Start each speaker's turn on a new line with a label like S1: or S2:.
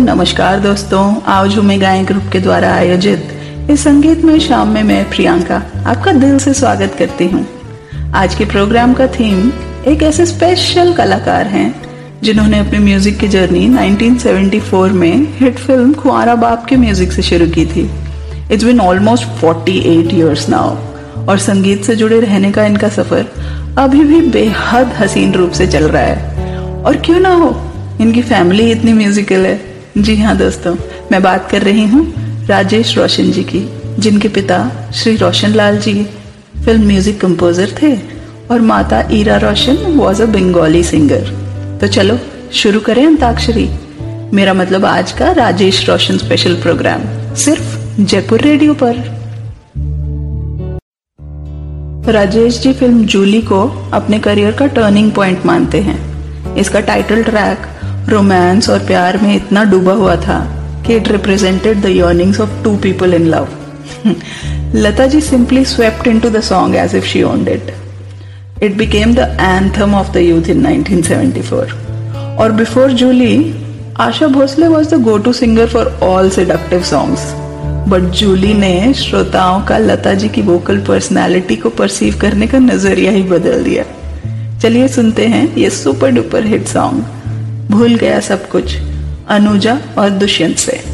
S1: नमस्कार दोस्तों, आज हूँ मैं गायन ग्रुप के द्वारा आयोजित इस संगीत में शाम में मैं प्रियंका आपका दिल से स्वागत करती हूँ। आज के प्रोग्राम का थीम एक ऐसे स्पेशल कलाकार हैं जिन्होंने अपनी म्यूजिक की जर्नी 1974 में हिट फिल्म खुआरा बाप के म्यूजिक से शुरू की थी। It's been almost 48 years now और संगीत से जुड़े रहने का इनका सफर अभी भी बेहद हसीन रूप से चल रहा है। और क्यों ना हो, इनकी फैमिली इतनी म्यूजिकल है। जी हाँ दोस्तों, मैं बात कर रही हूँ राजेश रोशन जी की, जिनके पिता Shri Roshan Lal ji film music composer थे और माता ईरा रोशन वॉज अ बंगाली सिंगर। तो चलो शुरू करें अंताक्षरी, मेरा मतलब आज का राजेश रोशन स्पेशल प्रोग्राम, सिर्फ जयपुर रेडियो पर। राजेश जी फिल्म जूली को अपने करियर का टर्निंग पॉइंट मानते हैं। इसका टाइटल ट्रैक रोमांस और प्यार में इतना डूबा हुआ था कि it represented the yearnings of to people in love. Lata ji simply swept into the song as if she owned it. It became the anthem of the youth in 1974. और before Julie, Asha Bhosle was the go-to singer for all seductive songs. But Jully ने श्रोताओं का लता जी की vocal personality को perceive करने का नजरिया ही बदल दिया। चलिए सुनते हैं ये सुपर डुपर हिट सॉन्ग भूल गया सब कुछ, अनुजा और दुष्यंत से।